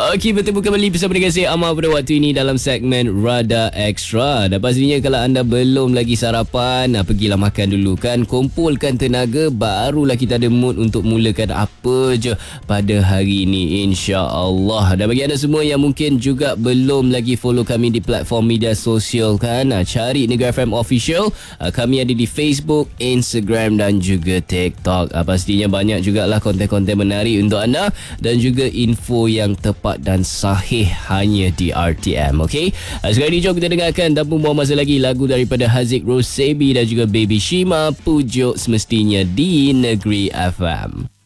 Okey, bertemu kembali bersama dengan saya Amar pada waktu ini dalam segmen Radar Extra. Dan pastinya kalau anda belum lagi sarapan, pergilah makan dulu kan. Kumpulkan tenaga, barulah kita ada mood untuk mulakan apa je pada hari ini, insya-Allah. Dan bagi anda semua yang mungkin juga belum lagi follow kami di platform media sosial kan, cari Negara FM Official. Kami ada di Facebook, Instagram dan juga TikTok. Pastinya banyak jugalah konten-konten menarik untuk anda dan juga info yang tepat dan sahih hanya di RTM. Okey, sekarang ni jom kita dengarkan tanpa buang masa lagi lagu daripada Haziq Rosebi dan juga Baby Shima, Pujuk Semestinya di Negeri FM.